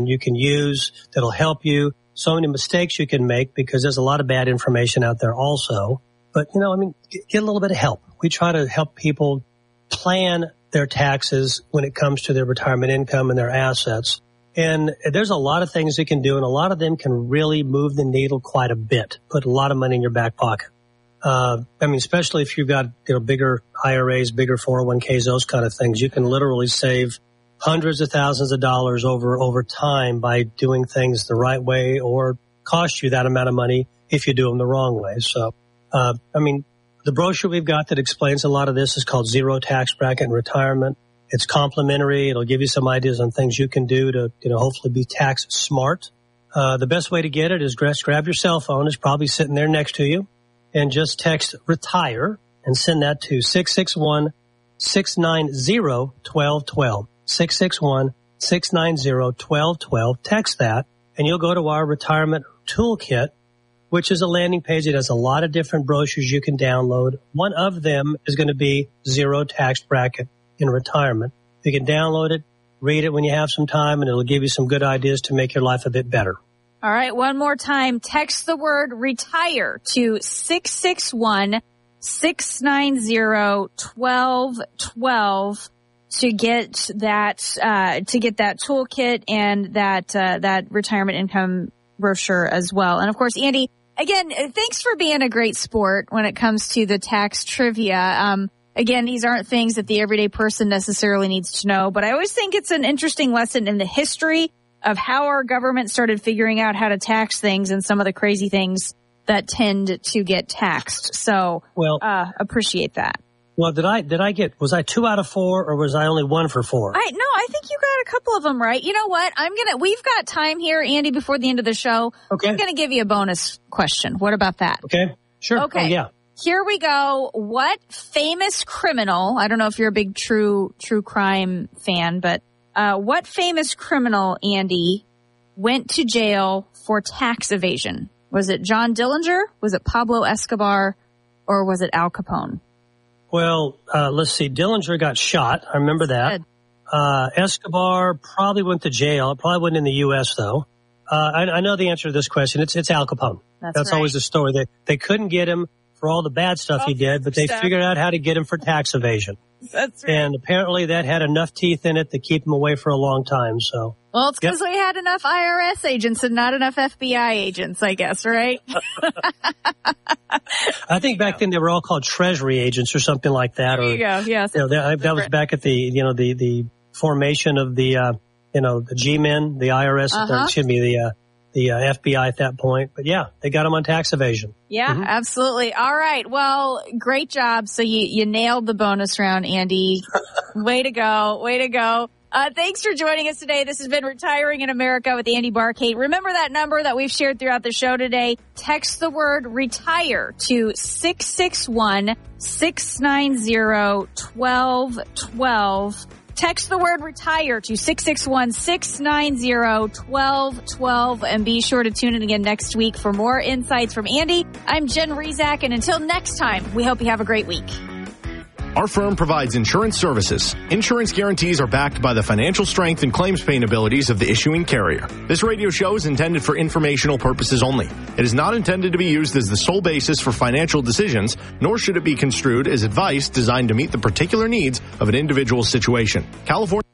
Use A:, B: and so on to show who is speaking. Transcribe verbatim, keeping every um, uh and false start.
A: you can use that'll help you. So many mistakes you can make because there's a lot of bad information out there also. But, you know, I mean, get a little bit of help. We try to help people plan their taxes when it comes to their retirement income and their assets. And there's a lot of things you can do, and a lot of them can really move the needle quite a bit, put a lot of money in your back pocket. Uh, I mean, especially if you've got, you know, bigger I R As, bigger four oh one k's, those kind of things, you can literally save hundreds of thousands of dollars over, over time by doing things the right way, or cost you that amount of money if you do them the wrong way. So, uh, I mean, the brochure we've got that explains a lot of this is called Zero Tax Bracket and Retirement. It's complimentary. It'll give you some ideas on things you can do to, you know, hopefully be tax smart. Uh, the best way to get it is grab your cell phone. It's probably sitting there next to you, and just text RETIRE and send that to six six one, six nine zero, one two one two. six six one, six nine zero, one two one two. Text that, and you'll go to our retirement toolkit, which is a landing page that has a lot of different brochures you can download. One of them is going to be Zero Tax Bracket in Retirement. You can download it, read it when you have some time, and it'll give you some good ideas to make your life a bit better.
B: All right, one more time. Text the word RETIRE to six six one, six nine zero, one two one two to get that uh to get that toolkit and that uh that retirement income brochure as well. And of course, Andy, again, thanks for being a great sport when it comes to the tax trivia. Um again, these aren't things that the everyday person necessarily needs to know, but I always think it's an interesting lesson in the history of how our government started figuring out how to tax things and some of the crazy things that tend to get taxed. So,
A: well,
B: uh appreciate that.
A: Well, did I, did I get, was I two out of four, or was I only one for four?
B: I, no, I think you got a couple of them right. You know what? I'm going to, we've got time here, Andy, before the end of the show.
A: Okay.
B: I'm going to give you a bonus question. What about that?
A: Okay. Sure.
B: Okay.
A: Oh, yeah.
B: Here we go. What famous criminal, I don't know if you're a big true, true crime fan, but, uh, what famous criminal, Andy, went to jail for tax evasion? Was it John Dillinger? Was it Pablo Escobar? Or was it Al Capone?
A: Well, uh, let's see. Dillinger got shot. I remember that. Uh, Escobar probably went to jail. Probably wasn't in the U S though. Uh, I, I know the answer to this question. It's, it's Al Capone.
B: That's,
A: That's
B: right.
A: always the story. They, they couldn't get him for all the bad stuff
B: all
A: he did, but they
B: stuff.
A: figured out how to get him for tax evasion.
B: That's right.
A: And apparently that had enough teeth in it to keep him away for a long time. So.
B: Well, it's because
A: yep.
B: we had enough I R S agents and not enough F B I agents, I guess, right?
A: I think back then they were all called treasury agents or something like that.
B: There
A: or,
B: you go. Yes.
A: You know, that, that was back at the, you know, the, the formation of the, uh, you know, the G-men, the I R S,
B: Uh-huh.
A: or, excuse me, the, uh, the uh, F B I at that point. But yeah, they got them on tax evasion.
B: Yeah,
A: mm-hmm.
B: absolutely. All right. Well, great job. So you, you nailed the bonus round, Andy. Way to go. Way to go. Uh, thanks for joining us today. This has been Retiring in America with Andy Barkate. Remember that number that we've shared throughout the show today. Text the word RETIRE to six six one, six nine zero, one two one two. Text the word RETIRE to six six one, six nine zero, one two one two. And be sure to tune in again next week for more insights from Andy. I'm Jen Rezac, and until next time, we hope you have a great week.
C: Our firm provides insurance services. Insurance guarantees are backed by the financial strength and claims paying abilities of the issuing carrier. This radio show is intended for informational purposes only. It is not intended to be used as the sole basis for financial decisions, nor should it be construed as advice designed to meet the particular needs of an individual situation. California